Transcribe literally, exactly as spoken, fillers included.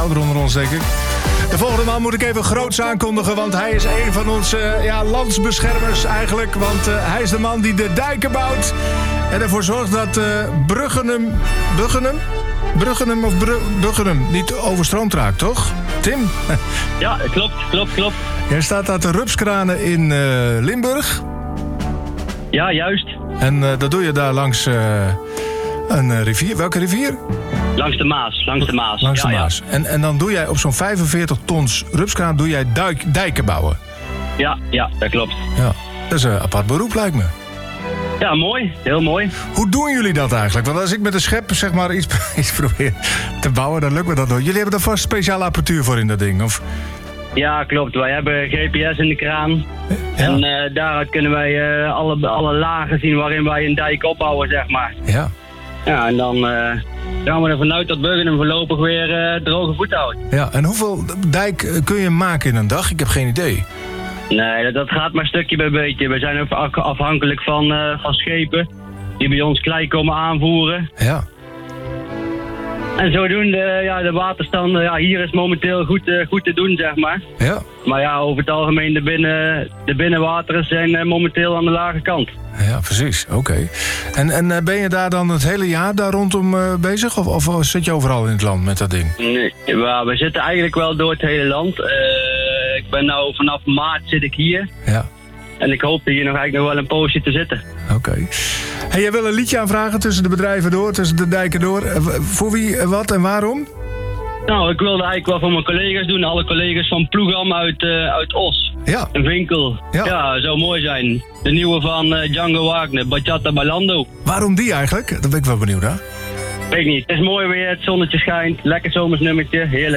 ouder onder ons, denk ik. De volgende man moet ik even groots aankondigen, want hij is een van onze uh, ja, landsbeschermers eigenlijk. Want uh, hij is de man die de dijken bouwt en ervoor zorgt dat uh, Bruggenum... Bruggenum? Bruggenum of Bru- Bruggenum niet overstroomd raakt, toch? Tim? Ja, klopt, klopt, klopt. Jij staat aan de rupskranen in uh, Limburg. Ja, juist. En uh, dat doe je daar langs uh, een uh, rivier. Welke rivier? Langs de Maas, langs de Maas. Langs de ja, Maas. Ja. En, en dan doe jij op zo'n vijfenveertig tons rupskraan doe jij duik, dijken bouwen. ja, ja, dat klopt. Ja, dat is een apart beroep, lijkt me. Ja, mooi. Heel mooi. Hoe doen jullie dat eigenlijk? Want als ik met een schep zeg maar iets, iets probeer te bouwen, dan lukt me dat nooit. Jullie hebben er vast speciale apparatuur voor in dat ding, of? Ja, klopt. Wij hebben G P S in de kraan. Ja. En uh, daaruit kunnen wij uh, alle, alle lagen zien waarin wij een dijk opbouwen, zeg maar. Ja. Ja, en dan uh, gaan we ervan uit dat Bruggenum voorlopig weer uh, droge voet houdt. Ja, en hoeveel dijk uh, kun je maken in een dag? Ik heb geen idee. Nee, dat, dat gaat maar stukje bij beetje. We zijn ook af- afhankelijk van, uh, van schepen die bij ons klei komen aanvoeren. Ja. En zodoende, ja, de waterstanden, ja, hier is momenteel goed, uh, goed te doen, zeg maar. Ja. Maar ja, over het algemeen, de, binnen, de binnenwateren zijn uh, momenteel aan de lage kant. Ja, precies. Oké. Okay. En, en uh, ben je daar dan het hele jaar daar rondom uh, bezig? Of, of zit je overal in het land met dat ding? Nee, ja, we zitten eigenlijk wel door het hele land. Uh, ik ben nou vanaf maart zit ik hier. Ja. En ik hoop hier nog eigenlijk nog wel een poosje te zitten. Oké. Okay. Hey, jij wil een liedje aanvragen tussen de bedrijven door, tussen de dijken door. Uh, voor wie, uh, wat en waarom? Nou, ik wilde eigenlijk wel voor mijn collega's doen. Alle collega's van Ploegam uit, uh, uit Os. Ja. Een winkel. Ja. Ja, zou mooi zijn. De nieuwe van uh, Django Wagner, Bachata Bailando. Waarom die eigenlijk? Daar ben ik wel benieuwd naar. Weet ik niet. Het is mooi weer, het zonnetje schijnt. Lekker zomersnummertje, heerlijk.